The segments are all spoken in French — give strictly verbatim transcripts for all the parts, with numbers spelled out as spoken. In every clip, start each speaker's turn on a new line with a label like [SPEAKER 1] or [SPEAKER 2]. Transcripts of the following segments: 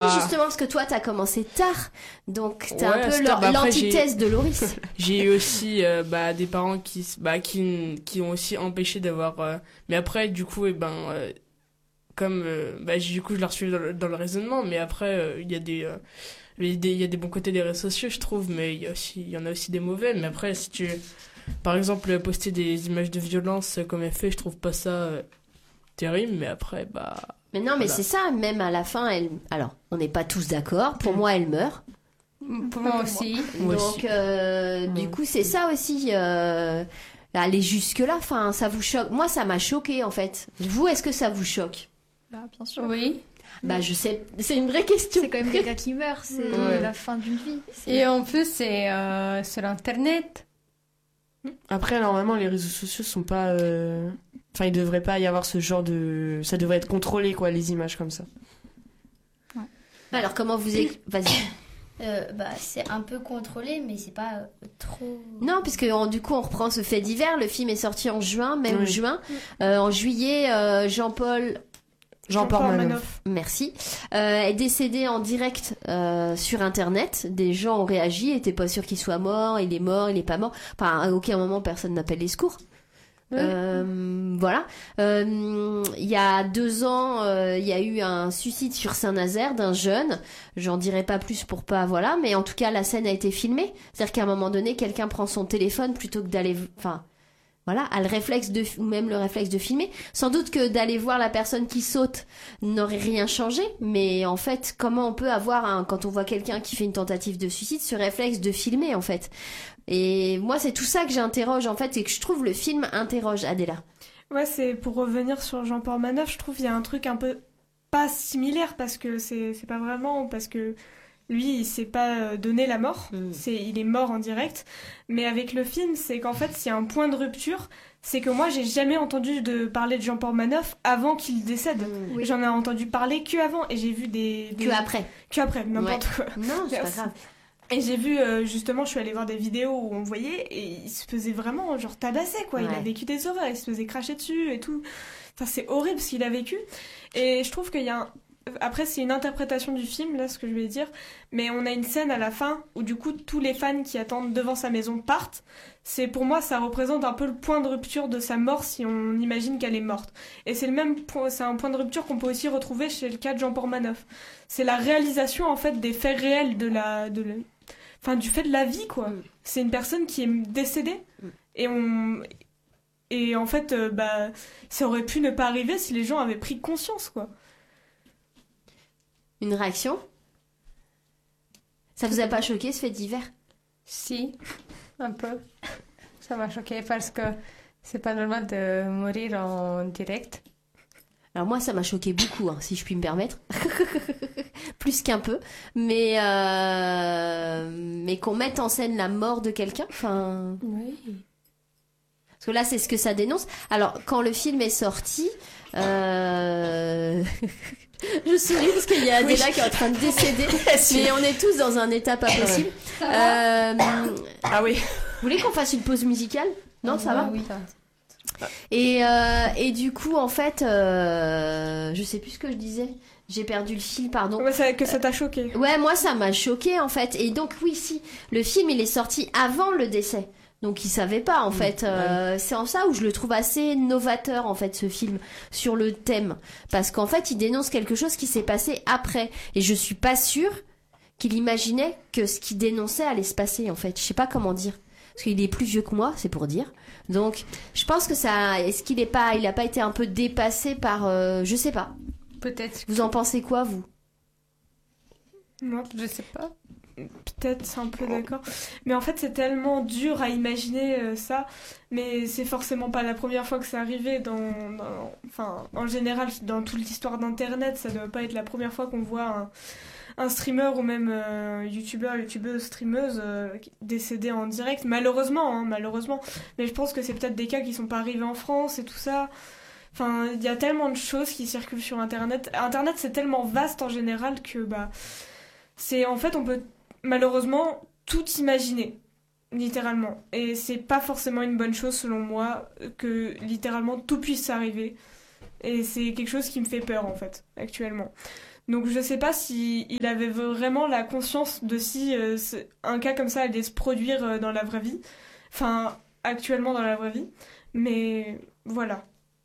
[SPEAKER 1] justement, parce que toi, t'as commencé tard, donc t'es
[SPEAKER 2] Ouais,
[SPEAKER 1] un peu
[SPEAKER 2] c'est
[SPEAKER 1] l'or-
[SPEAKER 2] tard. Bah, après,
[SPEAKER 1] l'antithèse
[SPEAKER 2] j'ai-
[SPEAKER 1] de Loris.
[SPEAKER 2] J'ai eu aussi euh, bah, des parents qui, s- bah, qui, qui ont aussi empêché d'avoir... euh, Mais après, du coup, eh ben, euh, comme... euh, bah, j'ai- du coup, je leur suis dans le, dans le raisonnement, mais après, euh, il y a des... euh, il y a des- il y a des bons côtés des réseaux sociaux, je trouve, mais il y a aussi, il y en a aussi des mauvais. Mais après, si tu... Par exemple, poster des images de violence euh, comme elle fait, je trouve pas ça euh, terrible, mais après, bah...
[SPEAKER 1] Mais non, mais
[SPEAKER 2] Voilà.
[SPEAKER 1] c'est ça, même à la fin, elle... Alors, on n'est pas tous d'accord, pour moi, elle meurt.
[SPEAKER 3] Pour moi aussi.
[SPEAKER 2] Moi
[SPEAKER 1] Donc,
[SPEAKER 2] aussi.
[SPEAKER 1] euh, du
[SPEAKER 2] Ouais.
[SPEAKER 1] coup, c'est ça aussi, euh, aller jusque-là, enfin, ça vous choque. Moi, ça m'a choqué, en fait. Vous, est-ce que ça vous choque?
[SPEAKER 4] Bah, bien sûr.
[SPEAKER 3] Oui.
[SPEAKER 1] Bah, je sais, c'est une vraie question.
[SPEAKER 4] C'est quand même quelqu'un qui meurt, c'est
[SPEAKER 2] Ouais.
[SPEAKER 4] la fin d'une vie. C'est-
[SPEAKER 3] Et en plus, c'est euh, sur Internet.
[SPEAKER 5] Après, normalement, les réseaux sociaux sont pas. euh, Enfin, il devrait pas y avoir ce genre de. Ça devrait être contrôlé, quoi, les images comme ça.
[SPEAKER 1] Alors, comment vous... é- Vas-y.
[SPEAKER 6] Euh, bah, c'est un peu contrôlé, mais c'est pas euh, trop.
[SPEAKER 1] Non, puisque on- du coup, on reprend ce fait divers. Le film est sorti en juin, mai ou
[SPEAKER 5] Oui.
[SPEAKER 1] juin. Euh, en juillet, euh, Jean-Paul...
[SPEAKER 5] Jean-Paul Manoff.
[SPEAKER 1] Merci. Euh, est décédé en direct euh, sur Internet. Des gens ont réagi, étaient pas sûrs qu'il soit mort. Il est mort, il est pas mort. Enfin, à aucun moment personne n'appelle les secours. Euh, voilà. Euh, Il y a deux ans, euh, il y a eu un suicide sur Saint-Nazaire d'un jeune. J'en dirai pas plus pour pas, voilà. Mais en tout cas, la scène a été filmée. C'est-à-dire qu'à un moment donné, quelqu'un prend son téléphone plutôt que d'aller, enfin, voilà, a le réflexe de, ou même le réflexe de filmer. Sans doute que d'aller voir la personne qui saute n'aurait rien changé, mais en fait, comment on peut avoir, un, quand on voit quelqu'un qui fait une tentative de suicide, ce réflexe de filmer, en fait. Et moi, c'est tout ça que j'interroge, en fait, et que je trouve le film interroge, Adela.
[SPEAKER 7] Ouais, c'est pour revenir sur Jean-Paul Manoff, je trouve qu'il y a un truc un peu pas similaire parce que c'est c'est pas vraiment parce que lui il s'est pas donné la mort,
[SPEAKER 1] Mm.
[SPEAKER 7] c'est il est mort en direct, mais avec le film, c'est qu'en fait, s'il y a un point de rupture, c'est que moi j'ai jamais entendu de parler de Jean-Paul Manoff avant qu'il décède.
[SPEAKER 1] Oui.
[SPEAKER 7] J'en ai entendu parler que avant et j'ai vu des, des...
[SPEAKER 1] Que après.
[SPEAKER 7] que après, n'importe quoi.
[SPEAKER 1] Non, c'est pas
[SPEAKER 7] Merci.
[SPEAKER 1] grave.
[SPEAKER 7] Et j'ai vu, euh, justement, je suis allée voir des vidéos où on voyait, et il se faisait vraiment, genre, tabasser, quoi. Il a
[SPEAKER 1] Ouais.
[SPEAKER 7] vécu des horreurs, il se faisait cracher dessus et tout. Enfin, c'est horrible ce qu'il a vécu. Et je trouve qu'il y a un... Après, c'est une interprétation du film, là, ce que je vais dire. Mais on a une scène à la fin où, du coup, tous les fans qui attendent devant sa maison partent. C'est, pour moi, ça représente un peu le point de rupture de sa mort si on imagine qu'elle est morte. Et c'est le même point, c'est un point de rupture qu'on peut aussi retrouver chez le cas de Jean-Paul Manoff. C'est la réalisation, en fait, des faits réels de la... De la... Enfin, du fait de la vie, quoi.
[SPEAKER 1] Mm.
[SPEAKER 7] C'est une personne qui est décédée.
[SPEAKER 1] Mm.
[SPEAKER 7] Et on... Et en fait, euh, bah, ça aurait pu ne pas arriver si les gens avaient pris conscience, quoi.
[SPEAKER 1] Une réaction? Ça vous a pas choqué, ce fait divers?
[SPEAKER 3] Si, un peu. Ça m'a choqué parce que c'est pas normal de mourir en direct.
[SPEAKER 1] Alors moi, ça m'a choqué beaucoup, hein, si je puis me permettre. Plus qu'un peu. Mais, euh... mais qu'on mette en scène la mort de quelqu'un, enfin...
[SPEAKER 3] Oui.
[SPEAKER 1] Parce que là, c'est ce que ça dénonce. Alors, quand le film est sorti... Euh... je souris parce qu'il y a Adela qui est en train de décéder. Mais on est tous dans un état pas possible. Euh...
[SPEAKER 5] Ah oui.
[SPEAKER 1] Vous voulez qu'on fasse une pause musicale? Non, ça va?
[SPEAKER 3] Oui.
[SPEAKER 1] Et, euh, et du coup, en fait, euh, je sais plus ce que je disais. J'ai perdu le fil, pardon.
[SPEAKER 7] Ouais, ça, que ça t'a choqué.
[SPEAKER 1] Ouais, moi, ça m'a choqué en fait. Et donc, oui, si, le film, il est sorti avant le décès. Donc, il savait pas, en fait. Euh, c'est en ça où je le trouve assez novateur, en fait, ce film, sur le thème. Parce qu'en fait, il dénonce quelque chose qui s'est passé après. Et je suis pas sûre qu'il imaginait que ce qu'il dénonçait allait se passer, en fait. Je sais pas comment dire. Parce qu'il est plus vieux que moi, c'est pour dire. Donc, je pense que ça... Est-ce qu'il est pas... Il a pas été un peu dépassé par... euh, je sais pas.
[SPEAKER 3] Peut-être.
[SPEAKER 1] Vous en pensez quoi, vous?
[SPEAKER 7] Non,
[SPEAKER 3] Je sais pas.
[SPEAKER 7] peut-être, c'est un peu d'accord. Mais en fait, c'est tellement dur à imaginer euh, ça. Mais c'est forcément pas la première fois que c'est arrivé. Dans, dans- enfin, en général, dans toute l'histoire d'Internet, ça doit pas être la première fois qu'on voit un, un streamer ou même euh, youtubeur, youtubeuse, streameuse euh, décédé en direct. Malheureusement, hein, malheureusement. Mais je pense que c'est peut-être des cas qui sont pas arrivés en France et tout ça. Enfin, il y a tellement de choses qui circulent sur Internet. Internet, c'est tellement vaste en général que, bah, c'est, en fait, on peut malheureusement tout imaginer, littéralement. Et c'est pas forcément une bonne chose, selon moi, que littéralement tout puisse arriver. Et c'est quelque chose qui me fait peur, en fait, actuellement. Donc je sais pas si il avait vraiment la conscience de si euh, c'est- un cas comme ça allait se produire euh, dans la vraie vie. Enfin, actuellement dans la vraie vie. Mais voilà.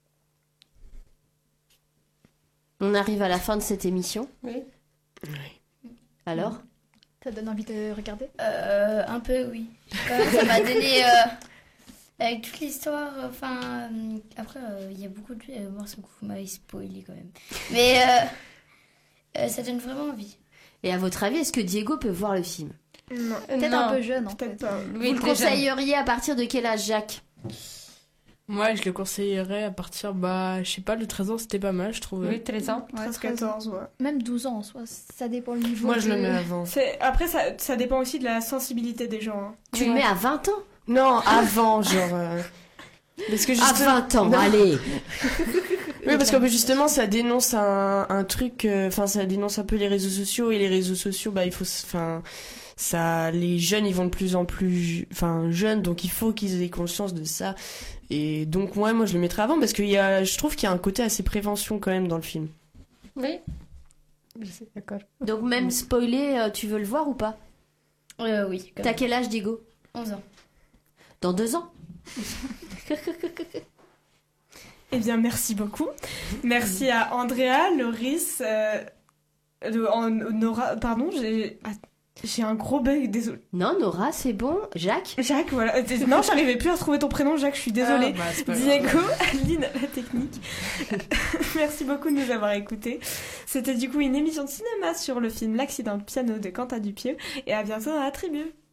[SPEAKER 1] On arrive à la fin de cette émission.
[SPEAKER 3] Oui.
[SPEAKER 1] Alors
[SPEAKER 4] Ça donne envie de regarder?
[SPEAKER 6] Euh, un peu, oui. Quand même, ça m'a donné. euh, avec toute l'histoire. Enfin. euh, après, euh, il y a beaucoup de. Euh, bon, ça vous m'avez spoilé quand même. Mais. euh, euh, ça donne vraiment envie.
[SPEAKER 1] Et à votre avis, est-ce que Diego peut voir le film?
[SPEAKER 7] Non.
[SPEAKER 4] Peut-être
[SPEAKER 3] Non,
[SPEAKER 4] un peu jeune, en
[SPEAKER 7] Peut-être
[SPEAKER 4] fait.
[SPEAKER 7] pas.
[SPEAKER 3] Oui,
[SPEAKER 1] Vous le
[SPEAKER 3] très jeune.
[SPEAKER 1] conseilleriez à partir de quel âge, Jacques?
[SPEAKER 2] Moi, je le conseillerais à partir, bah, je sais pas, le treize ans, c'était pas mal, je trouve.
[SPEAKER 3] Oui, treize ans.
[SPEAKER 4] Ouais,
[SPEAKER 7] treize
[SPEAKER 4] treize ans.
[SPEAKER 7] quatorze, ouais.
[SPEAKER 4] Même douze ans en soi, ça dépend le niveau.
[SPEAKER 5] Moi, je le
[SPEAKER 4] de-
[SPEAKER 5] mets avant.
[SPEAKER 7] C'est- Après, ça, ça dépend aussi de la sensibilité des gens. hein.
[SPEAKER 1] Tu le mets à vingt ans?
[SPEAKER 5] Non, avant, genre. euh, Parce que
[SPEAKER 1] À
[SPEAKER 5] justement.
[SPEAKER 1] vingt ans,
[SPEAKER 5] Non.
[SPEAKER 1] allez.
[SPEAKER 5] Oui, parce que justement, ça dénonce un, un truc. Enfin, ça dénonce un peu les réseaux sociaux et les réseaux sociaux, bah, il faut. Enfin, ça, les jeunes, ils vont de plus en plus, enfin, jeunes, donc il faut qu'ils aient conscience de ça. Et donc, ouais, moi, je le mettrais avant parce que il y a, je trouve qu'il y a un côté assez prévention quand même dans le film.
[SPEAKER 3] Oui. Je suis d'accord.
[SPEAKER 1] Donc même spoilé, euh, tu veux le voir ou pas?
[SPEAKER 6] Euh, oui. quand
[SPEAKER 1] T'as
[SPEAKER 6] même.
[SPEAKER 1] quel âge, Diego?
[SPEAKER 6] onze ans.
[SPEAKER 1] Dans deux ans?
[SPEAKER 7] Eh bien, merci beaucoup. Merci à Andrea, Loris, euh, le- en- Nora. Pardon, j'ai ah, j'ai un gros bug, désolé.
[SPEAKER 1] Non, Nora, c'est bon. Jacques?
[SPEAKER 7] Jacques, voilà. Euh, Non, j'arrivais plus à trouver ton prénom, Jacques, je suis désolée.
[SPEAKER 5] Ah, bah, c'est pas grave.
[SPEAKER 7] Diego, Aline, la technique. Merci beaucoup de nous avoir écoutés. C'était du coup une émission de cinéma sur le film L'accident de piano de Quentin Dupieux. Et à bientôt dans la tribu.